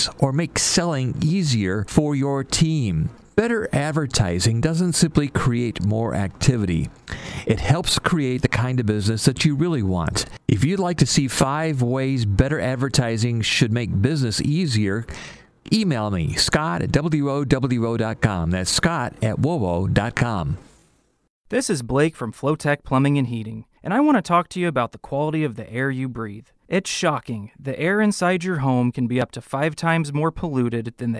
business or make selling easier for your team. Better advertising doesn't simply create more activity. It helps create the kind of business that you really want. If you'd like to see 5 ways better advertising should make business easier, email me, scott@wowo.com. That's scott@wowo.com. This is Blake from Flowtech Plumbing and Heating, and I want to talk to you about the quality of the air you breathe. It's shocking. The air inside your home can be up to 5 times more polluted than the